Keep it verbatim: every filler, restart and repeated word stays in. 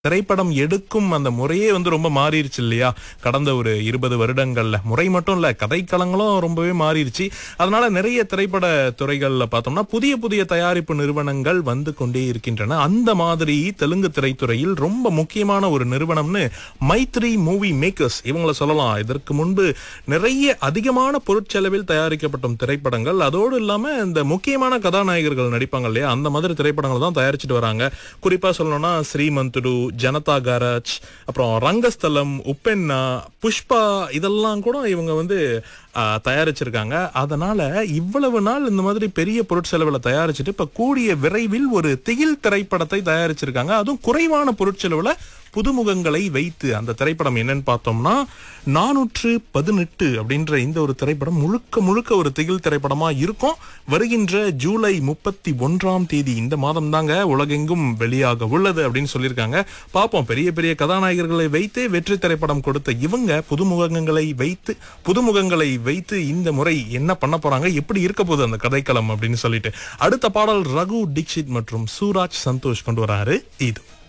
திரைப்படம் எடுக்கும் அந்த முறையே வந்து ரொம்ப மாறிடுச்சு இல்லையா? கடந்த ஒரு இருபது வருடங்கள்ல முறை மட்டும் இல்ல, கதைக்களங்களும் ரொம்பவே மாறிடுச்சு. அதனால நிறைய திரைப்பட துறைகள்ல பார்த்தோம்னா புதிய புதிய தயாரிப்பு நிறுவனங்கள் வந்து கொண்டே இருக்கின்றன. அந்த மாதிரி தெலுங்கு திரைத்துறையில் ரொம்ப முக்கியமான ஒரு நிறுவனம்னு மைத்ரி மூவி மேக்கர்ஸ் இவங்கள சொல்லலாம். இதற்கு முன்பு நிறைய அதிகமான பொருட்செலவில் தயாரிக்கப்பட்ட திரைப்படங்கள், அதோடு இல்லாம இந்த முக்கியமான கதாநாயகர்கள் நடிப்பாங்க இல்லையா, அந்த மாதிரி திரைப்படங்கள் தான் தயாரிச்சுட்டு வராங்க. குறிப்பா சொல்லணும்னா ஸ்ரீமந்துடு, ஜனதா கேரேஜ், அப்புறம் ரங்கஸ்தலம், உப்பென்னா, புஷ்பா இதெல்லாம் கூட இவங்க வந்து தயாரிச்சிருக்காங்க. அதனால இவ்வளவு நாள் இந்த மாதிரி பெரிய பொருட்செலவுல தயாரிச்சுட்டு இப்ப கூடிய விரைவில் ஒரு திகில் திரைப்படத்தை தயாரிச்சிருக்காங்க. அதுவும் குறைவான பொருட்செலவுல புதுமுகங்களை வைத்து. அந்த திரைப்படம் என்னன்னு பார்த்தோம்னா நானூற்று பதினெட்டு அப்படின்ற இந்த ஒரு திரைப்படம் முழுக்க முழுக்க ஒரு திகில் திரைப்படமா இருக்கும். வருகின்ற ஜூலை முப்பத்தி ஒன்றாம் தேதி இந்த மாதம் தாங்க உலகெங்கும் வெளியாக உள்ளது அப்படின்னு சொல்லியிருக்காங்க. பார்ப்போம். பெரிய பெரிய கதாநாயகர்களை வைத்து வெற்றி திரைப்படம் கொடுத்த இவங்க புதுமுகங்களை வைத்து புதுமுகங்களை வைத்து இந்த முறை என்ன பண்ண போறாங்க, எப்படி இருக்க போகுது அந்த கதைக்களம் அப்படின்னு சொல்லிட்டு அடுத்த பாடல் ரகு தீக்ஷித் மற்றும் சூராஜ் சந்தோஷ் கொண்டு வராரு. இது